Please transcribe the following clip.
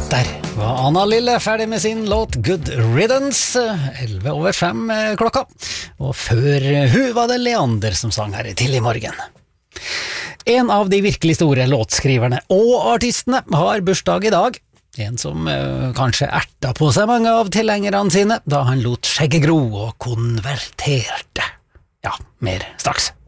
Der var Anna Lille ferdig med sin låt Good Riddance, 5:11 klokka. Og før hun var det Leander som sang her til i morgen. En av de virkelig store låtskriverne og artistene har bursdag i dag. En som kanskje erta på seg mange av tilhengerne sine da han lot skjegget gro og konverterte. Ja, mer straks.